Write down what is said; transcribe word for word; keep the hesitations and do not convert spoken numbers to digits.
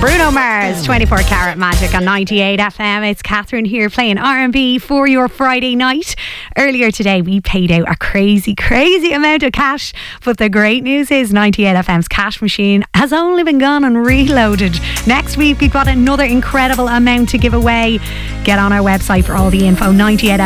Bruno Mars, twenty-four Karat Magic on ninety-eight F M. It's Catherine here playing R and B for your Friday night. Earlier today we paid out a crazy, crazy amount of cash, but the great news is ninety-eight F M's cash machine has only been gone and reloaded. Next week we've got another incredible amount to give away. Get on our website for all the info, ninety-eight